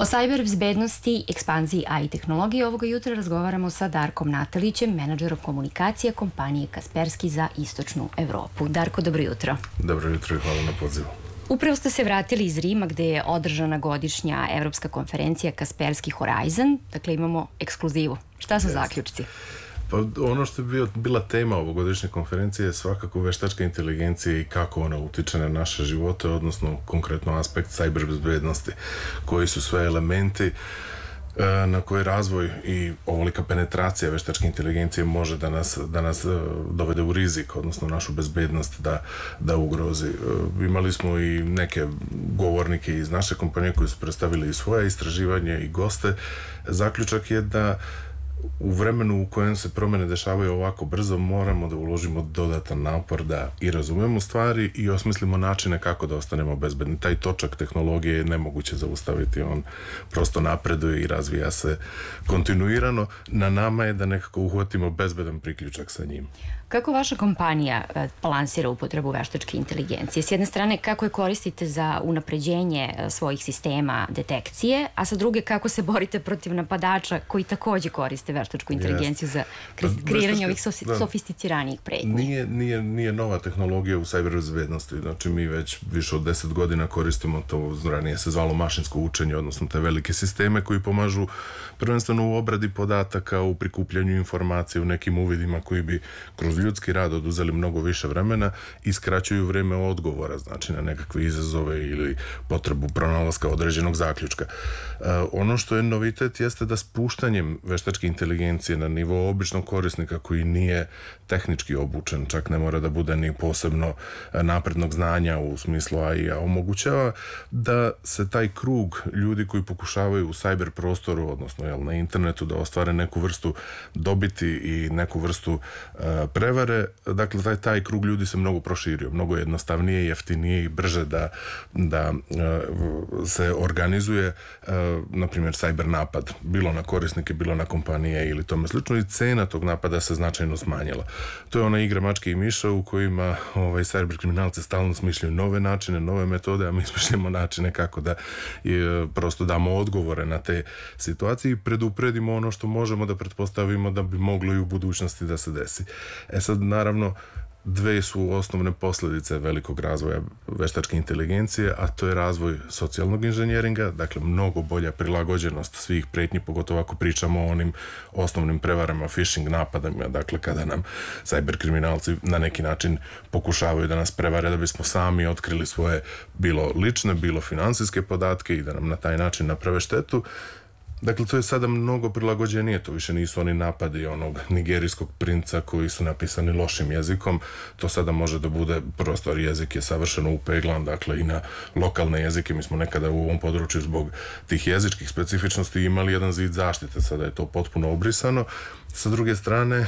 O sajber bezbednosti, ekspanziji AI tehnologije ovoga jutra razgovaramo sa Darkom Natalićem, menadžerom komunikacije kompanije Kaspersky za istočnu Evropu. Darko, dobro jutro. Dobro jutro i hvala na pozivu. Upravo ste se vratili iz Rima gde je održana godišnja evropska konferencija Kaspersky Horizon. Dakle, imamo ekskluzivu. Šta su zaključci? Pa ono što je bila tema ovogodišnje konferencije je svakako veštačka inteligencija i kako ona utiče na naše živote, odnosno konkretno aspekt sajber bezbednosti, koji su sve elementi na koji razvoj i ovolika penetracija veštačke inteligencije može da nas dovede u rizik, odnosno našu bezbednost da ugrozi. Imali smo i neke govornike iz naše kompanije koji su predstavili i svoje istraživanje i goste. Zaključak je da u vremenu u kojem se promene dešavaju ovako brzo moramo da uložimo dodatan napor da i razumemo stvari i osmislimo načine kako da ostanemo bezbedni. Taj točak tehnologije je nemoguće zaustaviti, on prosto napreduje i razvija se kontinuirano. Na nama je da nekako uhvatimo bezbedan priključak sa njim. Kako vaša kompanija balansira upotrebu veštačke inteligencije? S jedne strane, kako je koristite za unapređenje svojih sistema detekcije, a sa druge, kako se borite protiv napadača koji takođe koriste veštačku inteligenciju za kreiranje ovih sofisticiranijih pretnji? Nije nova tehnologija u sajber bezbednosti. Znači, mi već više od 10 godina koristimo to, ranije se zvalo mašinsko učenje, odnosno te velike sisteme koji pomažu prvenstveno u obradi podataka, u prikupljanju informacije, u nekim uvidima koji bi kroz ljudski rad oduzeli mnogo više vremena i skraćuju vreme odgovora, znači na nekakve izazove ili potrebu pronalaska određenog zaključka. Ono što je novitet jeste da spuštanjem veštačke inteligencije na nivo običnog korisnika koji nije tehnički obučen, čak ne mora da bude ni posebno naprednog znanja u smislu AI-a, omogućava da se taj krug ljudi koji pokušavaju u sajber prostoru, odnosno na internetu, da ostvare neku vrstu dobiti i neku vrstu prevare, dakle taj krug ljudi se mnogo proširio, mnogo jednostavnije, jeftinije i brže da se organizuje, na primjer, sajber napad, bilo na korisnike, bilo na kompanije ili tome slično, i cena tog napada se značajno smanjila. To je ona igra mačke i miša u kojima sajber kriminalci stalno smišljaju nove načine, nove metode, a mi smišljamo načine kako da prosto damo odgovore na te situacije i predupredimo ono što možemo da pretpostavimo da bi moglo i u budućnosti da se desi. Sad, naravno, dve su osnovne posledice velikog razvoja veštačke inteligencije, a to je razvoj socijalnog inženjeringa, dakle mnogo bolja prilagođenost svih pretnji, pogotovo ako pričamo o onim osnovnim prevarama, phishing napadama, dakle kada nam sajber kriminalci na neki način pokušavaju da nas prevare da bismo sami otkrili svoje bilo lične, bilo finansijske podatke i da nam na taj način naprave štetu. Dakle, to je sada mnogo prilagođenije, to više nisu oni napadi onog nigerijskog princa koji su napisani lošim jezikom, to sada može da bude, prostor jezik je savršeno upeglan, dakle i na lokalne jezike. Mi smo nekada u ovom području zbog tih jezičkih specifičnosti imali jedan zid zaštite, sada je to potpuno obrisano. Sa druge strane,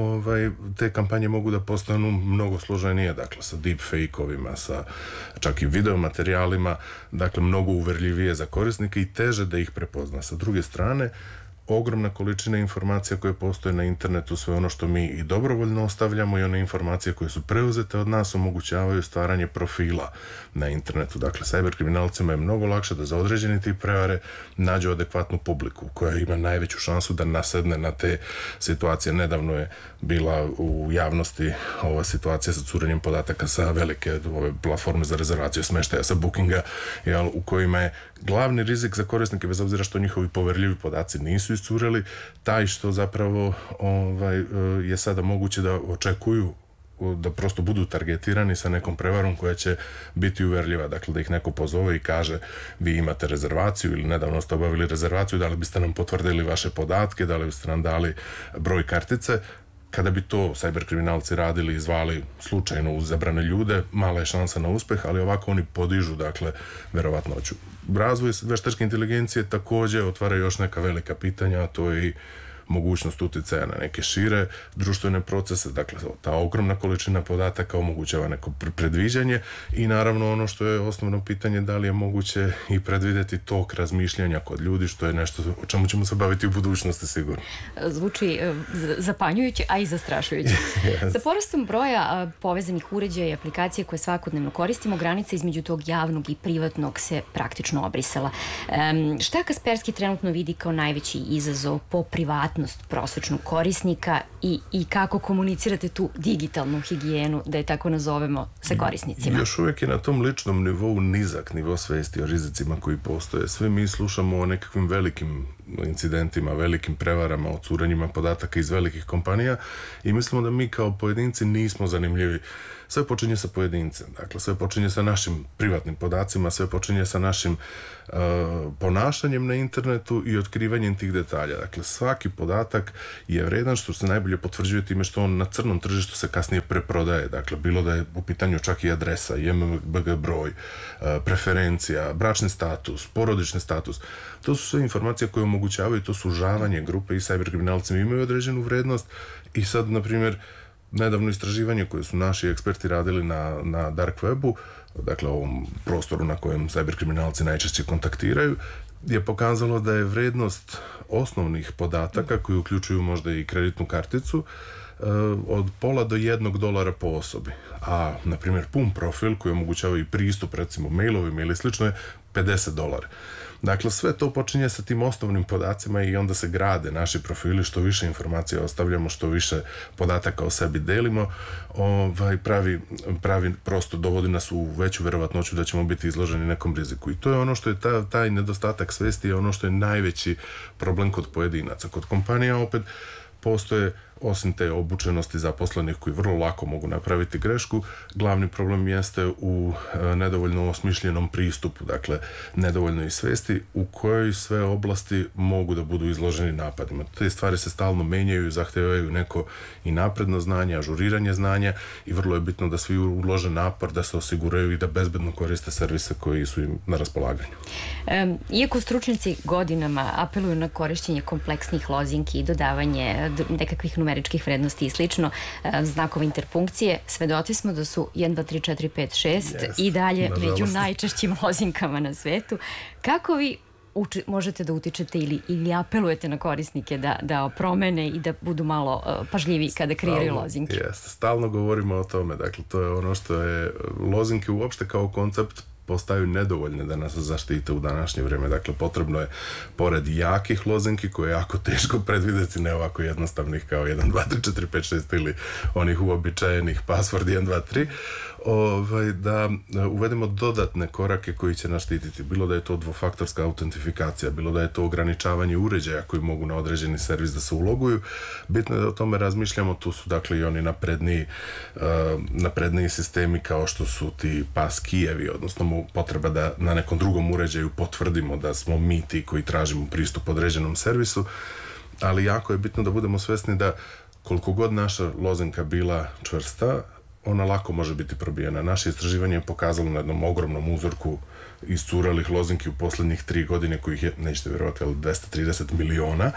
te kampanje mogu da postanu mnogo složenije, dakle sa deepfake-ovima, sa čak i video materijalima, dakle mnogo uverljivije za korisnike i teže da ih prepozna. Sa druge strane, ogromna količina informacija koje postoje na internetu, sve ono što mi i dobrovoljno ostavljamo i one informacije koje su preuzete od nas omogućavaju stvaranje profila na internetu. Dakle, sajber kriminalcima je mnogo lakše da za određeni tip prevare nađu adekvatnu publiku koja ima najveću šansu da nasedne na te situacije. Nedavno je bila u javnosti ova situacija sa curenjem podataka sa velike ove platforme za rezervaciju smeštaja, sa Bookinga, u kojima je glavni rizik za korisnike, bez obzira što njihovi poverljivi podaci nisu iscureli, taj što zapravo je sada moguće da očekuju da prosto budu targetirani sa nekom prevarom koja će biti uverljiva. Dakle, da ih neko pozove i kaže vi imate rezervaciju ili nedavno ste obavili rezervaciju, da li biste nam potvrdili vaše podatke, da li biste nam dali broj kartice. Kada bi to sajber kriminalci radili i zvali slučajno uz zabrane ljude, mala je šansa na uspeh, ali ovako oni podižu, dakle, verovatnoću. Razvoj veštačke inteligencije takođe otvara još neka velika pitanja, a to je i mogućnost uticaja na neke šire društvene procese, dakle ta ogromna količina podataka omogućava neko predviđanje i naravno ono što je osnovno pitanje, da li je moguće i predvideti tok razmišljanja kod ljudi, što je nešto o čemu ćemo se baviti u budućnosti sigurno. Zvuči zapanjujuće, a i zastrašujuće. Sa porastom broja povezanih uređaja i aplikacije koje svakodnevno koristimo, granica između tog javnog i privatnog se praktično obrisala. Šta Kaspersky trenutno vidi kao najveći izazov po privatnost prosječnog korisnika i kako komunicirate tu digitalnu higijenu, da je tako nazovemo, sa korisnicima? Još uvijek je na tom ličnom nivou nizak nivo svesti o rizicima koji postoje. Sve mi slušamo o nekakvim velikim incidentima, velikim prevarama, o curenjima podataka iz velikih kompanija i mislimo da mi kao pojedinci nismo zanimljivi. Sve počinje sa pojedincem, dakle sve počinje sa našim privatnim podacima, sve počinje sa našim ponašanjem na internetu i otkrivanjem tih detalja. Dakle, svaki podatak je vredan, što se najbolje potvrđuje time što on na crnom tržištu se kasnije preprodaje. Dakle, bilo da je u pitanju čak i adresa, IMBG broj, preferencija, bračni status, porodični status. To su sve informacije koje omogućavaju to sužavanje grupe i cyberkriminalci imaju određenu vrednost i sad, na primjer, nedavno istraživanje koje su naši eksperti radili na dark webu, dakle ovom prostoru na kojem cyberkriminalci najčešće kontaktiraju, je pokazalo da je vrednost osnovnih podataka koji uključuju možda i kreditnu karticu od $0.5 do $1 po osobi. A, na primjer, pun profil koji omogućava i pristup, recimo, mailovima ili slično je $50. Dakle, sve to počinje sa tim osnovnim podacima i onda se grade naši profili, što više informacija ostavljamo, što više podataka o sebi delimo, pravi prosto dovodi nas u veću verovatnoću da ćemo biti izloženi nekom riziku. I to je ono što je taj nedostatak svesti, je ono što je najveći problem kod pojedinaca. Kod kompanija opet postoje, osim te obučenosti zaposlenih koji vrlo lako mogu napraviti grešku, glavni problem jeste u nedovoljno osmišljenom pristupu, dakle nedovoljnoj svesti u kojoj sve oblasti mogu da budu izloženi napadima. Te stvari se stalno menjaju, zahtevaju neko i napredno znanje, ažuriranje znanja i vrlo je bitno da svi ulože napor da se osiguraju i da bezbedno koriste servise koji su im na raspolaganju. Iako stručnjaci godinama apeluju na korišćenje kompleksnih lozinki i dodavanje nekakvih numeričkih vrednosti i slično, znakova interpunkcije, svedoci smo da su 1, 2, 3, 4, 5, 6 i dalje među najčešćim lozinkama na svetu. Kako vi možete da utičete ili apelujete na korisnike da promene i da budu malo pažljiviji kada kreiraju lozinke? Stalno govorimo o tome, dakle to je ono što je lozinke uopšte kao koncept postaju nedovoljne da nas zaštite u današnje vrijeme. Dakle, potrebno je, pored jakih lozinki koje je jako teško predvidjeti, ne ovako jednostavnih kao 1, 2, 3, 4, 5, 6 ili onih uobičajenih password 1, 2, 3, da uvedemo dodatne korake koji će nas štititi. Bilo da je to dvofaktorska autentifikacija, bilo da je to ograničavanje uređaja koji mogu na određeni servis da se uloguju. Bitno je da o tome razmišljamo. Tu su dakle i oni napredniji sistemi kao što su ti pass-keyevi, odnosno potreba da na nekom drugom uređaju potvrdimo da smo mi ti koji tražimo pristup određenom servisu, ali jako je bitno da budemo svesni da koliko god naša lozinka bila čvrsta, ona lako može biti probijena. Naše istraživanje je pokazalo na jednom ogromnom uzorku iscuralih lozinki u posljednjih 3 godine, kojih je, nećete vjerovati, ali 230 miliona,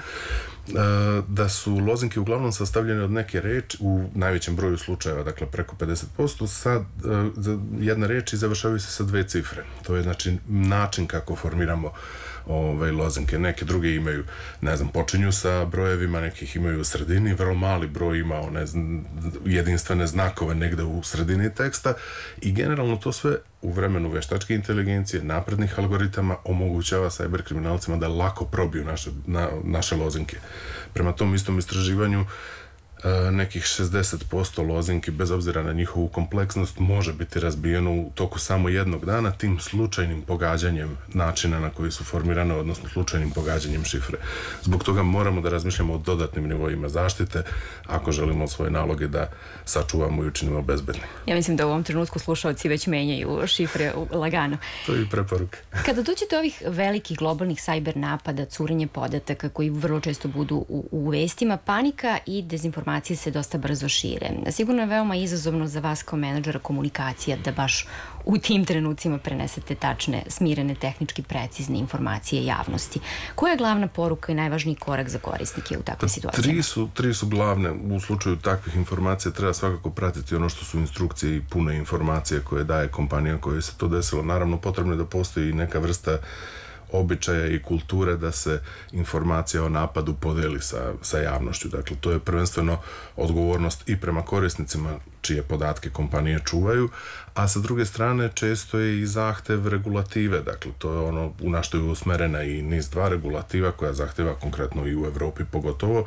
da su lozinke uglavnom sastavljene od neke reči, u najvećem broju slučajeva, dakle preko 50%, sad jedna reč i završavaju se sa 2 cifre. To je znači način kako formiramo lozinke. Neke druge imaju, ne znam, počinju sa brojevima, nekih imaju u sredini, vrlo mali broj ima one jedinstvene znakove negde u sredini teksta i generalno to sve u vremenu veštačke inteligencije, naprednih algoritama omogućava cyberkriminalcima da lako probiju naše lozinke. Prema tom istom istraživanju nekih 60% lozinki, bez obzira na njihovu kompleksnost, može biti razbijeno u toku samo jednog dana tim slučajnim pogađanjem načina na koji su formirane, odnosno slučajnim pogađanjem šifre. Zbog toga moramo da razmišljamo o dodatnim nivoima zaštite ako želimo svoje naloge da sačuvamo i učinimo bezbednim. Ja mislim da u ovom trenutku slušaoci već menjaju šifre lagano. To je i preporuka. Kada dođe do ovih velikih globalnih cyber napada, curenje podataka koji vrlo često budu u vestima, panika i dezinformacija informacije se dosta brzo šire. Sigurno je veoma izazovno za vas kao menadžera komunikacija da baš u tim trenucima prenesete tačne, smirene, tehnički precizne informacije javnosti. Koja je glavna poruka i najvažniji korak za korisnike u takvim situacijama? Tri su glavne. U slučaju takvih informacija treba svakako pratiti ono što su instrukcije i pune informacije koje daje kompanija koja se to desilo. Naravno, potrebno je da postoji neka vrsta običaja i kulture da se informacija o napadu podeli sa javnošću. Dakle, to je prvenstveno odgovornost i prema korisnicima čije podatke kompanije čuvaju, a sa druge strane često je i zahtev regulative. Dakle, to je ono u na što je usmerena i NIS2 regulativa koja zahteva konkretno i u Evropi pogotovo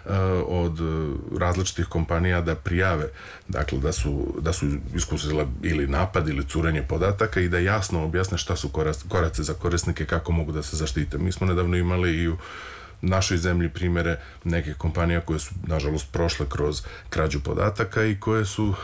od različitih kompanija da prijave, dakle, da su iskusile ili napad ili curenje podataka i da jasno objasne šta su koraci za korisnike, kako mogu da se zaštite. Mi smo nedavno imali i u našoj zemlji primere nekih kompanija koje su, nažalost, prošle kroz krađu podataka i koje su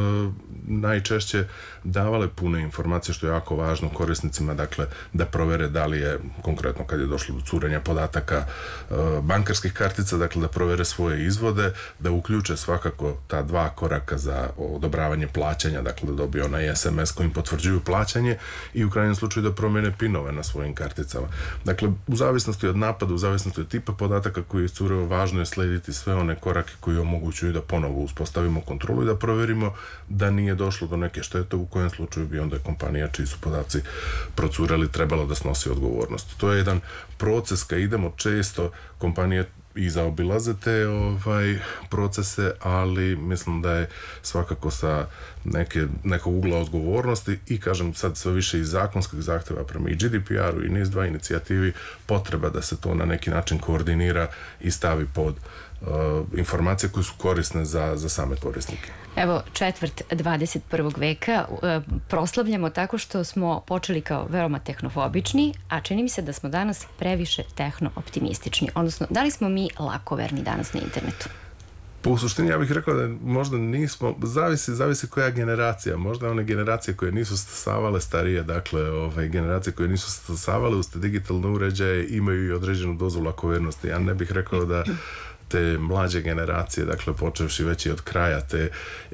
najčešće davale pune informacije, što je jako važno korisnicima, dakle, da provere da li je, konkretno kad je došlo do curenja podataka bankarskih kartica, dakle, da provere svoje izvode, da uključe svakako ta 2 koraka za odobravanje plaćanja, dakle, da dobije onaj SMS kojim potvrđuju plaćanje i u krajnjem slučaju da promene pinove na svojim karticama. Dakle, u zavisnosti od napada, u zavisnosti od tipa podataka koji iscureo, važno je slediti sve one korake koji omogućuju da ponovo uspostavimo kontrolu i da proverimo da nije došlo do neke štete, u kojem slučaju bi onda kompanija čiji su podaci procureli trebalo da snosi odgovornost. To je jedan proces kad idemo često, kompanije i zaobilaze te procese, ali mislim da je svakako sa nekog ugla odgovornosti i, kažem, sad sve više i zakonskih zahteva prema i GDPR-u i NIS2 inicijativi potreba da se to na neki način koordinira i stavi pod informacije koje su korisne za same korisnike. Evo, četvrt 21. veka proslavljamo tako što smo počeli kao veoma tehnofobični, a čini mi se da smo danas previše tehno-optimistični. Odnosno, da li smo mi lakoverni danas na internetu? Po u suštini ja bih rekao da možda nismo, zavisi koja generacija, možda one generacije koje nisu stasavale starije, dakle generacije koje nisu stasavale uz te digitalne uređaje imaju i određenu dozu lakovernosti. Ja ne bih rekao da te mlađe generacije, dakle počevši već i od kraja te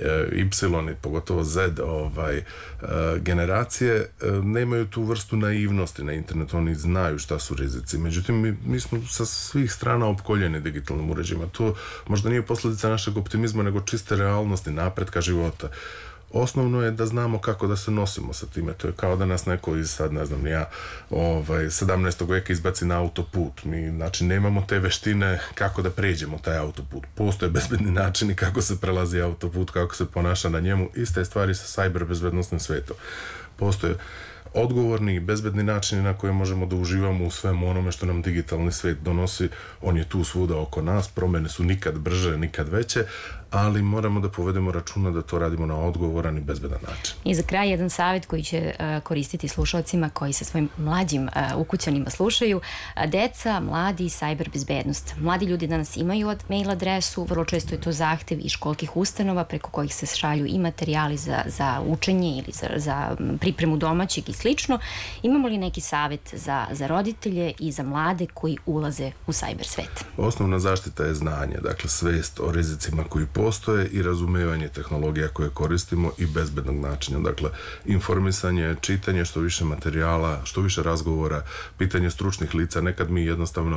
Y i pogotovo Z generacije nemaju tu vrstu naivnosti na internetu, oni znaju šta su rizici. Međutim, mi smo sa svih strana opkoljeni digitalnim uređajima. To možda nije posljedica našeg optimizma, nego čiste realnosti, napretka života. Osnovno je da znamo kako da se nosimo sa time. To je kao da nas neko iz, sad ne znam, 17. veka izbaci na autoput. Mi, znači, nemamo te veštine kako da pređemo taj autoput. Postoje bezbedni načini kako se prelazi autoput, kako se ponaša na njemu. Iste stvari sa cyber bezbednostnim svetom. Postoje odgovorni i bezbedni načini na koje možemo da uživamo u svemu onome što nam digitalni svet donosi. On je tu svuda oko nas, promene su nikad brže, nikad veće, ali moramo da povedemo računa da to radimo na odgovoran i bezbedan način. I za kraj jedan savjet koji će koristiti slušalcima koji sa svojim mlađim ukućanima slušaju. Deca, mladi, cyber bezbednost. Mladi ljudi danas imaju mail adresu, vrlo često je to zahtev iz školskih ustanova preko kojih se šalju i materijali za učenje ili za pripremu domaćeg i slično. Imamo li neki savjet za roditelje i za mlade koji ulaze u cyber svet? Osnovna zaštita je znanje, dakle svest o rizicima koji postoje i razumevanje tehnologija koje koristimo i bezbednog načina. Dakle, informisanje, čitanje što više materijala, što više razgovora, pitanje stručnih lica. Nekad mi jednostavno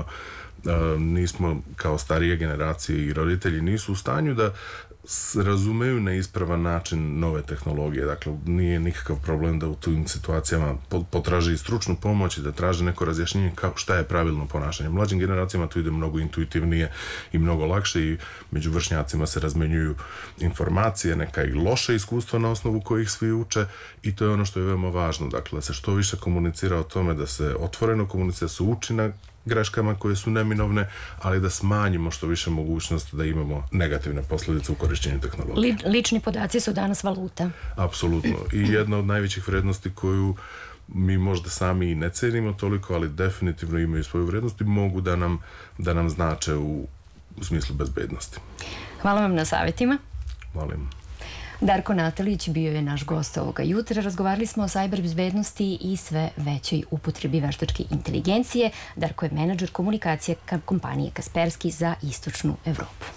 nismo, kao starije generacije i roditelji, nisu u stanju da razumeju na ispravan način nove tehnologije. Dakle, nije nikakav problem da u tim situacijama potraži i stručnu pomoć i da traže neko razjašnjenje šta je pravilno ponašanje. Mlađim generacijama to ide mnogo intuitivnije i mnogo lakše i među vršnjacima se razmenjuju informacije, neka i loše iskustva na osnovu kojih svi uče i to je ono što je veoma važno. Dakle, da se što više komunicira o tome, da se otvoreno komunicira, da se uči na greškama koje su neminovne, ali da smanjimo što više mogućnost da imamo negativne posljedice u korišćenju tehnologije. Lični podaci su danas valuta. Apsolutno. I jedna od najvećih vrednosti koju mi možda sami i ne cenimo toliko, ali definitivno imaju svoju vrednost i mogu da nam znače u smislu bezbednosti. Hvala vam na savjetima. Molim. Darko Natalić bio je naš gost ovoga jutra. Razgovarali smo o cyber bezbednosti i sve većoj upotrebi veštačke inteligencije. Darko je menadžer komunikacije kompanije Kaspersky za Istočnu Evropu.